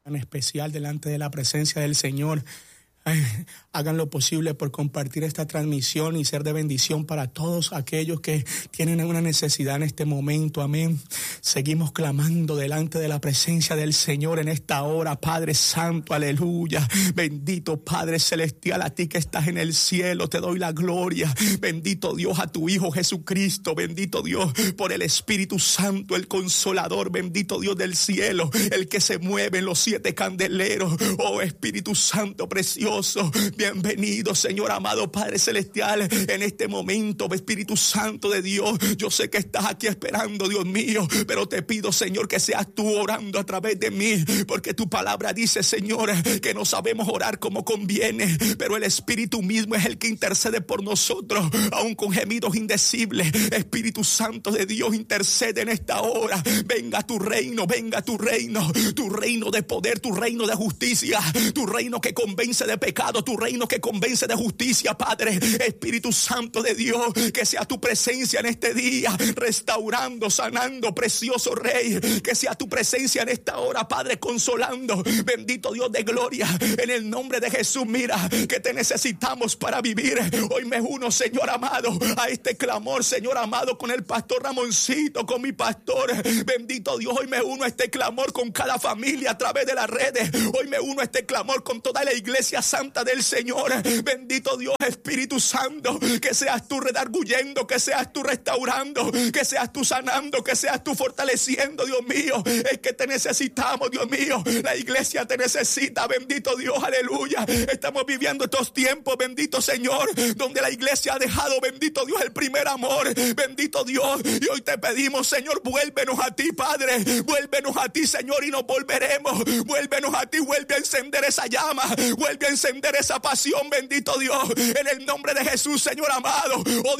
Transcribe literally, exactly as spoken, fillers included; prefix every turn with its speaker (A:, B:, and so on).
A: En especial delante de la presencia del Señor. Ay, hagan lo posible por compartir esta transmisión y ser de bendición para todos aquellos que tienen una necesidad en este momento. Amén. Seguimos clamando delante de la presencia del Señor en esta hora. Padre Santo, aleluya. Bendito Padre Celestial, a ti que estás en el cielo, te doy la gloria. Bendito Dios, a tu Hijo Jesucristo. Bendito Dios por el Espíritu Santo, el Consolador. Bendito Dios del cielo, el que se mueve en los siete candeleros. Oh Espíritu Santo precioso. Bienvenido, Señor amado Padre Celestial, en este momento, Espíritu Santo de Dios. Yo sé que estás aquí esperando, Dios mío, pero te pido, Señor, que seas tú orando a través de mí, porque tu palabra dice, Señor, que no sabemos orar como conviene, pero el Espíritu mismo es el que intercede por nosotros, aun con gemidos indecibles. Espíritu Santo de Dios, intercede en esta hora. Venga tu reino, venga tu reino, tu reino de poder, tu reino de justicia, tu reino que convence de pecado, tu reino que convence de justicia, Padre. Espíritu Santo de Dios, que sea tu presencia en este día, restaurando, sanando, precioso Rey, que sea tu presencia en esta hora, Padre, consolando. Bendito Dios de gloria, en el nombre de Jesús. Mira que te necesitamos para vivir. Hoy me uno, Señor amado, a este clamor, Señor amado, con el pastor Ramoncito, con mi pastor. Bendito Dios, hoy me uno a este clamor con cada familia a través de las redes. Hoy me uno a este clamor con toda la iglesia santa del Señor. Bendito Dios, Espíritu Santo, que seas tú redarguyendo, que seas tú restaurando, que seas tú sanando, que seas tú fortaleciendo, Dios mío. Es que te necesitamos, Dios mío. La iglesia te necesita, bendito Dios, aleluya. Estamos viviendo estos tiempos, bendito Señor, donde la iglesia ha dejado, bendito Dios, el primer amor, bendito Dios. Y hoy te pedimos, Señor, vuélvenos a ti, Padre, vuélvenos a ti, Señor, y nos volveremos. Vuélvenos a ti, vuelve a encender esa llama, vuelve a encender esa pasión, bendito Dios, en el nombre de Jesús, Señor amado. Oh